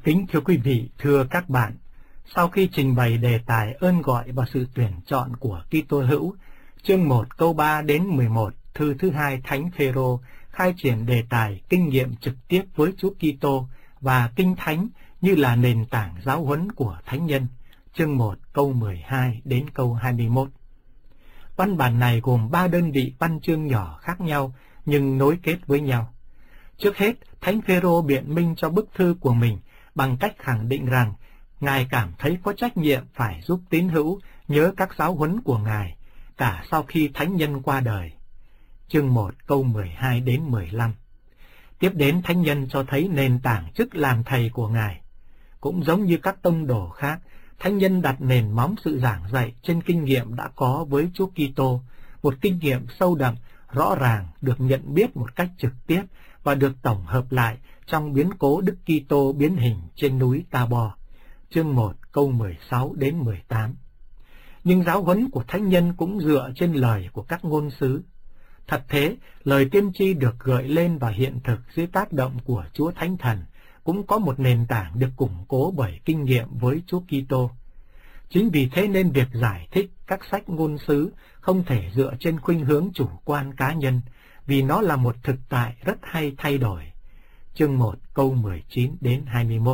Kính thưa quý vị, thưa các bạn, sau khi trình bày đề tài ơn gọi và sự tuyển chọn của Kitô hữu, chương 1 câu 3 đến 11, thư thứ 2 Thánh Phêrô khai triển đề tài kinh nghiệm trực tiếp với Chúa Kitô và Kinh Thánh như là nền tảng giáo huấn của thánh nhân, chương 1 câu 12 đến câu 21. Văn bản này gồm 3 đơn vị văn chương nhỏ khác nhau nhưng nối kết với nhau. Trước hết, Thánh Phêrô biện minh cho bức thư của mình bằng cách khẳng định rằng Ngài cảm thấy có trách nhiệm phải giúp tín hữu nhớ các giáo huấn của Ngài, cả sau khi thánh nhân qua đời. Chương 1 câu 12 đến 15. Tiếp đến thánh nhân cho thấy nền tảng chức làm thầy của Ngài. Cũng giống như các tông đồ khác, thánh nhân đặt nền móng sự giảng dạy trên kinh nghiệm đã có với Chúa Kitô, một kinh nghiệm sâu đậm, rõ ràng, được nhận biết một cách trực tiếp và được tổng hợp lại trong biến cố Đức Kitô biến hình trên núi Ta-bo, chương 1 câu 16 đến 18. Nhưng giáo huấn của thánh nhân cũng dựa trên lời của các ngôn sứ. Thật thế, lời tiên tri được gợi lên và hiện thực dưới tác động của Chúa Thánh Thần cũng có một nền tảng được củng cố bởi kinh nghiệm với Chúa Kitô. Chính vì thế nên việc giải thích các sách ngôn sứ không thể dựa trên khuynh hướng chủ quan cá nhân, vì nó là một thực tại rất hay thay đổi. Chương 1 câu 19 đến 21.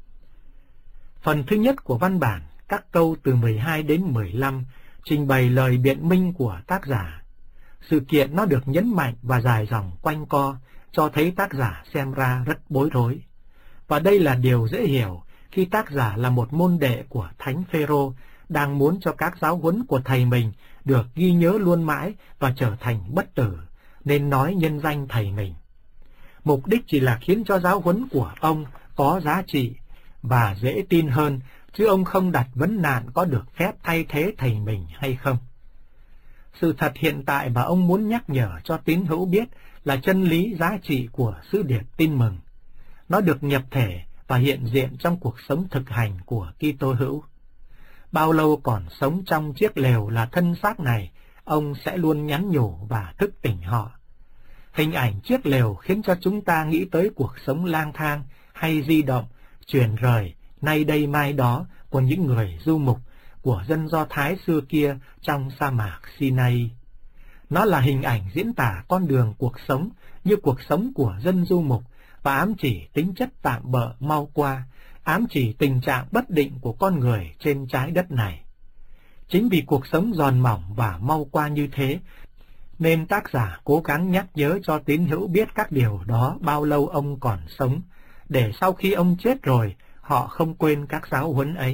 Phần thứ nhất của văn bản, các câu từ 12 đến 15, trình bày lời biện minh của tác giả. Sự kiện nó được nhấn mạnh và dài dòng quanh co, cho thấy tác giả xem ra rất bối rối. Và đây là điều dễ hiểu khi tác giả là một môn đệ của Thánh Phêrô, đang muốn cho các giáo huấn của thầy mình được ghi nhớ luôn mãi và trở thành bất tử, nên nói nhân danh thầy mình. Mục đích chỉ là khiến cho giáo huấn của ông có giá trị và dễ tin hơn, chứ ông không đặt vấn nạn có được phép thay thế thầy mình hay không. Sự thật hiện tại mà ông muốn nhắc nhở cho tín hữu biết là chân lý giá trị của sứ điệp tin mừng. Nó được nhập thể và hiện diện trong cuộc sống thực hành của Kitô hữu. Bao lâu còn sống trong chiếc lều là thân xác này, ông sẽ luôn nhắn nhủ và thức tỉnh họ. Hình ảnh chiếc lều khiến cho chúng ta nghĩ tới cuộc sống lang thang hay di động, chuyển rời, nay đây mai đó của những người du mục, của dân Do Thái xưa kia trong sa mạc Sinai. Nó là hình ảnh diễn tả con đường cuộc sống như cuộc sống của dân du mục và ám chỉ tính chất tạm bợ mau qua, ám chỉ tình trạng bất định của con người trên trái đất này. Chính vì cuộc sống giòn mỏng và mau qua như thế, nên tác giả cố gắng nhắc nhớ cho tín hữu biết các điều đó bao lâu ông còn sống, để sau khi ông chết rồi, họ không quên các giáo huấn ấy.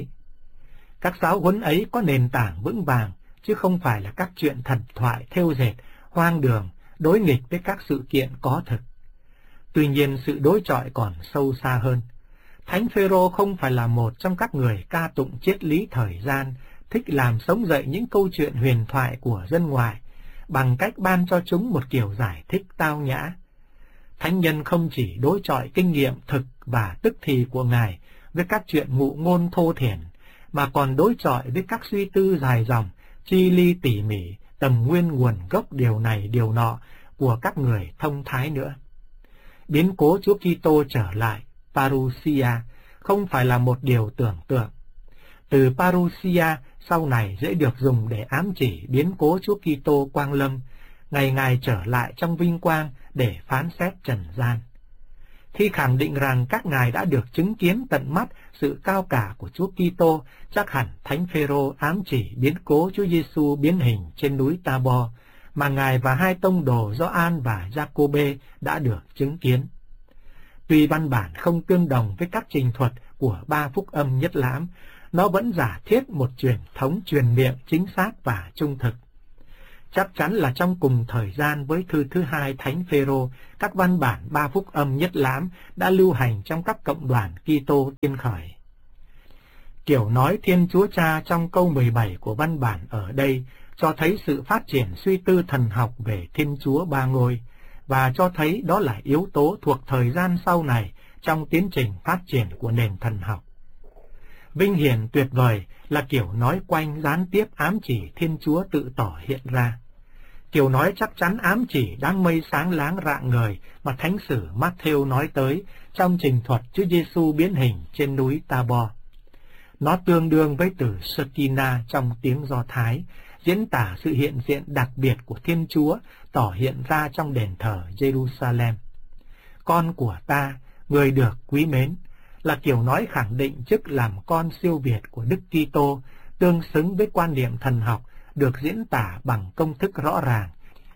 Các giáo huấn ấy có nền tảng vững vàng, chứ không phải là các chuyện thần thoại thêu dệt, hoang đường, đối nghịch với các sự kiện có thực. Tuy nhiên, sự đối chọi còn sâu xa hơn. Thánh Phêrô không phải là một trong các người ca tụng triết lý thời gian, thích làm sống dậy những câu chuyện huyền thoại của dân ngoại, bằng cách ban cho chúng một kiểu giải thích tao nhã. Thánh nhân không chỉ đối chọi kinh nghiệm thực và tức thì của Ngài với các chuyện ngụ ngôn thô thiển, mà còn đối chọi với các suy tư dài dòng, chi ly tỉ mỉ, tầm nguyên nguồn gốc điều này điều nọ của các người thông thái nữa. Biến cố Chúa Kitô trở lại, parousia, không phải là một điều tưởng tượng. Từ parousia sau này dễ được dùng để ám chỉ biến cố Chúa Kitô quang lâm, ngày Ngài trở lại trong vinh quang để phán xét trần gian. Khi khẳng định rằng các ngài đã được chứng kiến tận mắt sự cao cả của Chúa Kitô, chắc hẳn Thánh Phêrô ám chỉ biến cố Chúa Giêsu biến hình trên núi Ta-bo mà ngài và hai tông đồ Gioan và Giacôbê đã được chứng kiến. Tuy văn bản không tương đồng với các trình thuật của ba phúc âm nhất lãm, nó vẫn giả thiết một truyền thống truyền miệng chính xác và trung thực. Chắc chắn là trong cùng thời gian với thư thứ hai Thánh Phêrô, các văn bản ba phúc âm nhất lãm đã lưu hành trong các cộng đoàn Kitô tiên khởi. Kiểu nói Thiên Chúa Cha trong câu 17 của văn bản ở đây cho thấy sự phát triển suy tư thần học về Thiên Chúa Ba Ngôi, và cho thấy đó là yếu tố thuộc thời gian sau này trong tiến trình phát triển của nền thần học. Vinh hiển tuyệt vời là kiểu nói quanh gián tiếp ám chỉ Thiên Chúa tự tỏ hiện ra. Kiểu nói chắc chắn ám chỉ đám mây sáng láng rạng ngời mà Thánh sử Matthew nói tới trong trình thuật Chúa Giêsu biến hình trên núi Tabor. Nó tương đương với từ Shekinah trong tiếng Do Thái, diễn tả sự hiện diện đặc biệt của Thiên Chúa tỏ hiện ra trong đền thờ Jerusalem. Con của ta, người được quý mến, là kiểu nói khẳng định chức làm con siêu việt của Đức Kitô, tương xứng với quan niệm thần học được diễn tả bằng công thức rõ ràng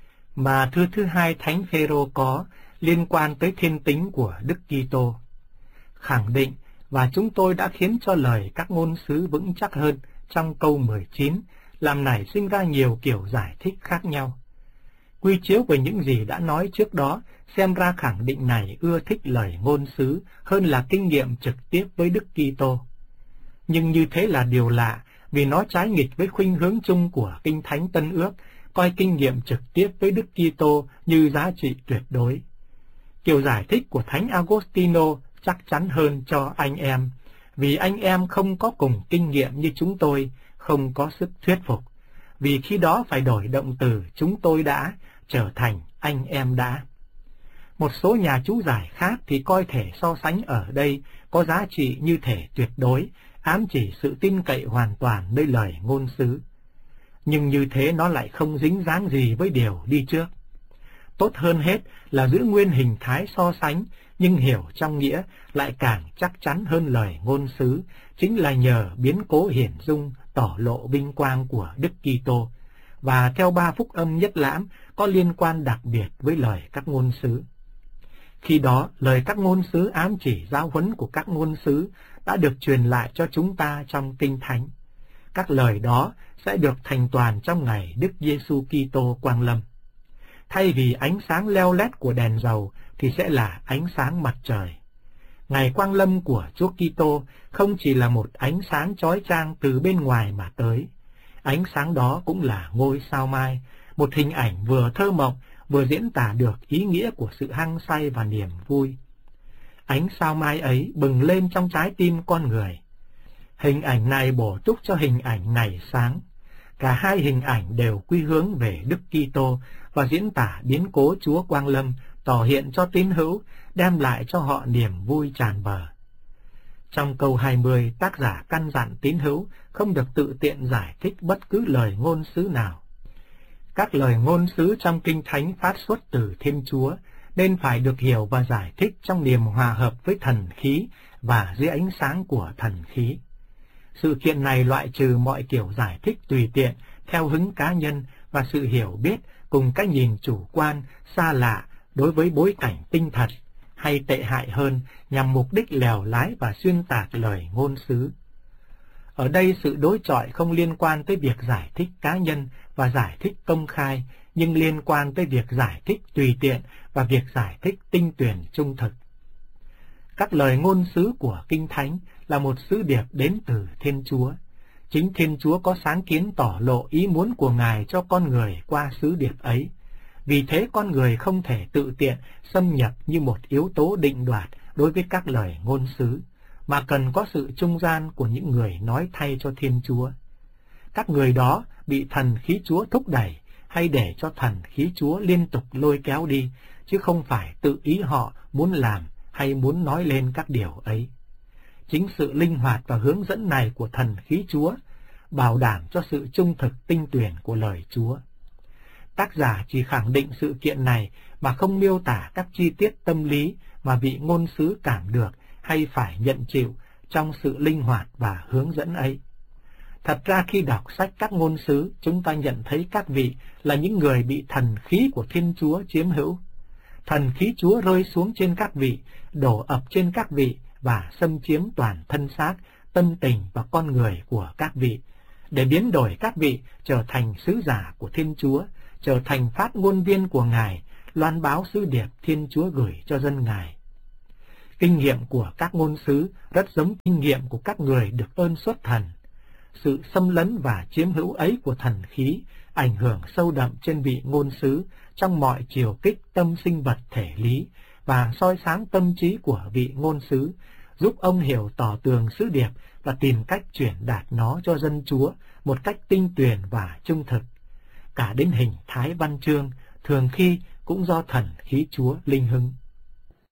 mà thư thứ hai Thánh Phêrô có liên quan tới thiên tính của Đức Kitô. Khẳng định và chúng tôi đã khiến cho lời các ngôn sứ vững chắc hơn trong câu 19, làm nảy sinh ra nhiều kiểu giải thích khác nhau. Quy chiếu về những gì đã nói trước đó, xem ra khẳng định này ưa thích lời ngôn sứ hơn là kinh nghiệm trực tiếp với Đức Kitô. Nhưng như thế là điều lạ, vì nó trái nghịch với khuynh hướng chung của Kinh Thánh Tân Ước, coi kinh nghiệm trực tiếp với Đức Kitô như giá trị tuyệt đối. Kiểu giải thích của Thánh Agostino chắc chắn hơn cho anh em, vì anh em không có cùng kinh nghiệm như chúng tôi, không có sức thuyết phục, vì khi đó phải đổi động từ chúng tôi đã trở thành anh em đã. Một số nhà chú giải khác thì coi thể so sánh ở đây có giá trị như thể tuyệt đối, ám chỉ sự tin cậy hoàn toàn nơi lời ngôn sứ. Nhưng như thế nó lại không dính dáng gì với điều đi trước. Tốt hơn hết là giữ nguyên hình thái so sánh, nhưng hiểu trong nghĩa lại càng chắc chắn hơn lời ngôn sứ, chính là nhờ biến cố hiển dung tỏ lộ vinh quang của Đức Kitô, và theo ba phúc âm nhất lãm có liên quan đặc biệt với lời các ngôn sứ. Khi đó, lời các ngôn sứ ám chỉ giáo huấn của các ngôn sứ đã được truyền lại cho chúng ta trong Kinh Thánh. Các lời đó sẽ được thành toàn trong ngày Đức Giêsu Kitô quang lâm. Thay vì ánh sáng leo lét của đèn dầu thì sẽ là ánh sáng mặt trời. Ngày quang lâm của Chúa Kitô không chỉ là một ánh sáng chói chang từ bên ngoài mà tới. Ánh sáng đó cũng là ngôi sao mai, một hình ảnh vừa thơ mộng vừa diễn tả được ý nghĩa của sự hăng say và niềm vui. Ánh sao mai ấy bừng lên trong trái tim con người. Hình ảnh này bổ túc cho hình ảnh này sáng. Cả hai hình ảnh đều quy hướng về Đức Kitô và diễn tả biến cố Chúa quang lâm, tỏ hiện cho tín hữu, đem lại cho họ niềm vui tràn bờ. Trong câu 20, tác giả căn dặn tín hữu không được tự tiện giải thích bất cứ lời ngôn sứ nào. Các lời ngôn sứ trong Kinh Thánh phát xuất từ Thiên Chúa, nên phải được hiểu và giải thích trong niềm hòa hợp với thần khí và dưới ánh sáng của thần khí. Sự kiện này loại trừ mọi kiểu giải thích tùy tiện, theo hứng cá nhân và sự hiểu biết cùng cái nhìn chủ quan, xa lạ đối với bối cảnh tinh thật, hay tệ hại hơn, nhằm mục đích lèo lái và xuyên tạc lời ngôn sứ. Ở đây sự đối chọi không liên quan tới việc giải thích cá nhân và giải thích công khai, nhưng liên quan tới việc giải thích tùy tiện và việc giải thích tinh tuyển trung thực. Các lời ngôn sứ của Kinh Thánh là một sứ điệp đến từ Thiên Chúa. Chính Thiên Chúa có sáng kiến tỏ lộ ý muốn của Ngài cho con người qua sứ điệp ấy. Vì thế con người không thể tự tiện xâm nhập như một yếu tố định đoạt đối với các lời ngôn sứ, mà cần có sự trung gian của những người nói thay cho Thiên Chúa. Các người đó bị thần khí Chúa thúc đẩy hay để cho thần khí Chúa liên tục lôi kéo đi, chứ không phải tự ý họ muốn làm hay muốn nói lên các điều ấy. Chính sự linh hoạt và hướng dẫn này của thần khí Chúa bảo đảm cho sự trung thực tinh tuyển của lời Chúa. Tác giả chỉ khẳng định sự kiện này mà không miêu tả các chi tiết tâm lý mà vị ngôn sứ cảm được hay phải nhận chịu trong sự linh hoạt và hướng dẫn ấy. Thật ra khi đọc sách các ngôn sứ, chúng ta nhận thấy các vị là những người bị thần khí của Thiên Chúa chiếm hữu. Thần khí Chúa rơi xuống trên các vị, đổ ập trên các vị và xâm chiếm toàn thân xác, tâm tình và con người của các vị, để biến đổi các vị trở thành sứ giả của Thiên Chúa, trở thành phát ngôn viên của Ngài, loan báo sứ điệp Thiên Chúa gửi cho dân Ngài. Kinh nghiệm của các ngôn sứ rất giống kinh nghiệm của các người được ơn xuất thần. Sự xâm lấn và chiếm hữu ấy của thần khí ảnh hưởng sâu đậm trên vị ngôn sứ trong mọi chiều kích tâm sinh vật thể lý và soi sáng tâm trí của vị ngôn sứ, giúp ông hiểu tỏ tường sứ điệp và tìm cách truyền đạt nó cho dân Chúa một cách tinh tuyền và trung thực. cả đến hình thái văn chương, thường khi cũng do thần khí Chúa linh hứng.